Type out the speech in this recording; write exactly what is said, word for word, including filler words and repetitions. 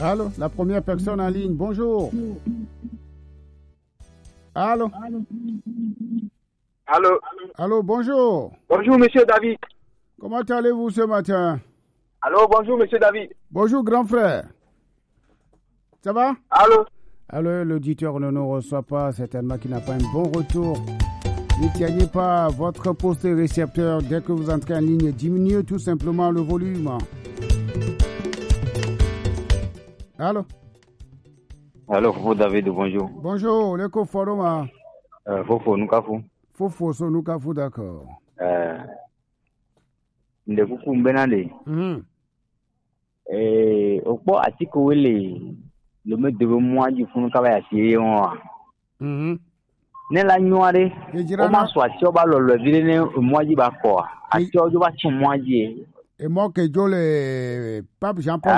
Allô, la première personne en ligne, bonjour. Allô. Allô. Allô, bonjour. Bonjour, monsieur David. Comment allez-vous ce matin? Allô, bonjour, monsieur David. Bonjour, grand frère. Ça va? Allô. Allô, l'auditeur ne nous reçoit pas, certainement qu'il n'a pas un bon retour. N'éteignez pas votre poste récepteur dès que vous entrez en ligne. Diminuez tout simplement le volume. Allô? Allô, Fofo David, bonjour. Bonjour, le co-forum. Euh, Fofo, nous kafou. Fofo, so nous kafou, d'accord. Euh, Nde Fofo Mbenale. Mhm. Eh, Okpo Atiko Wele, le me de moi du fond kaba asiye on. Mhm. Ne la nyuare. Ejirana- O ma so ati oba lo lo vile ne moaji ba ko. Ati ojo ba chi moaji. Et moi que je le pape Jean-Paul